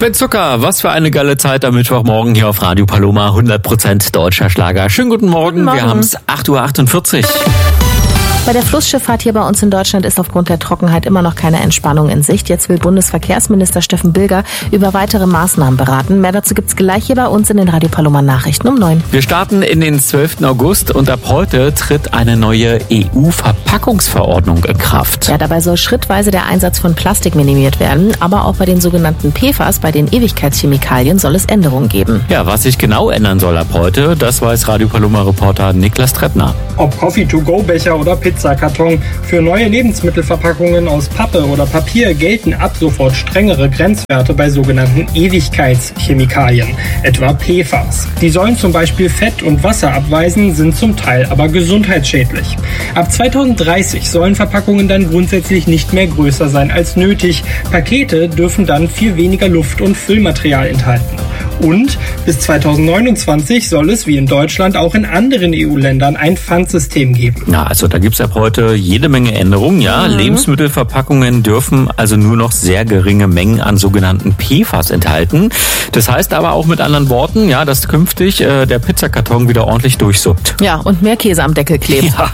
Mit Zucker, was für eine geile Zeit am Mittwochmorgen hier auf Radio Paloma, 100% deutscher Schlager. Schönen guten Morgen, wir haben es 8:48 Uhr. Bei der Flussschifffahrt hier bei uns in Deutschland ist aufgrund der Trockenheit immer noch keine Entspannung in Sicht. Jetzt will Bundesverkehrsminister Steffen Bilger über weitere Maßnahmen beraten. Mehr dazu gibt's gleich hier bei uns in den Radio Paloma Nachrichten um 9. Wir starten in den 12. August und ab heute tritt eine neue EU-Verpackungsverordnung in Kraft. Ja, dabei soll schrittweise der Einsatz von Plastik minimiert werden, aber auch bei den sogenannten PFAS, bei den Ewigkeitschemikalien, soll es Änderungen geben. Ja, was sich genau ändern soll ab heute, das weiß Radio Paloma-Reporter Niklas Treppner. Ob Coffee-to-go-Becher oder Pizzakarton, für neue Lebensmittelverpackungen aus Pappe oder Papier gelten ab sofort strengere Grenzwerte bei sogenannten Ewigkeitschemikalien, etwa PFAS. Die sollen zum Beispiel Fett und Wasser abweisen, sind zum Teil aber gesundheitsschädlich. Ab 2030 sollen Verpackungen dann grundsätzlich nicht mehr größer sein als nötig. Pakete dürfen dann viel weniger Luft- und Füllmaterial enthalten. Und bis 2029 soll es wie in Deutschland auch in anderen EU-Ländern ein Pfandsystem geben. Na, also da gibt's ab heute jede Menge Änderungen, ja. Lebensmittelverpackungen dürfen also nur noch sehr geringe Mengen an sogenannten PFAS enthalten. Das heißt aber auch mit anderen Worten, ja, dass künftig der Pizzakarton wieder ordentlich durchsuppt. Ja, und mehr Käse am Deckel klebt. Ja.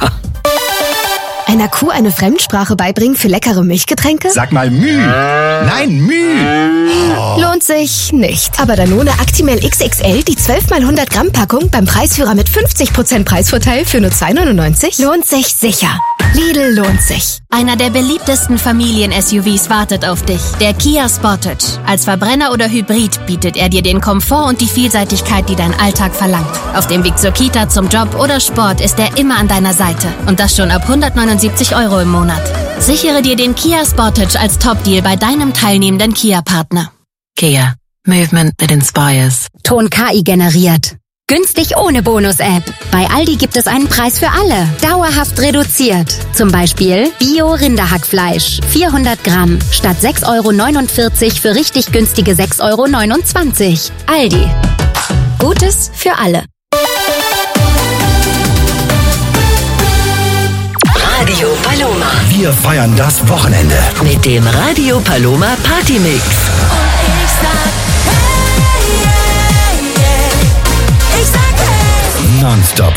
Einer Kuh eine Fremdsprache beibringen für leckere Milchgetränke? Sag mal Müh. Nein, Müh. Oh. Lohnt sich nicht. Aber Danone Actimel XXL, die 12x100 Gramm Packung beim Preisführer mit 50% Preisvorteil für nur 2,99? Lohnt sich sicher. Lidl lohnt sich. Einer der beliebtesten Familien-SUVs wartet auf dich. Der Kia Sportage. Als Verbrenner oder Hybrid bietet er dir den Komfort und die Vielseitigkeit, die dein Alltag verlangt. Auf dem Weg zur Kita, zum Job oder Sport ist er immer an deiner Seite. Und das schon ab 179 € im Monat. Sichere dir den Kia Sportage als Top-Deal bei deinem teilnehmenden Kia-Partner. Kia. Movement that inspires. Ton KI generiert. Günstig ohne Bonus-App. Bei Aldi gibt es einen Preis für alle. Dauerhaft reduziert. Zum Beispiel Bio-Rinderhackfleisch. 400 Gramm. Statt 6,49 € für richtig günstige 6,29 €. Aldi. Gutes für alle. Radio Paloma. Wir feiern das Wochenende. Mit dem Radio Paloma Partymix. Nonstop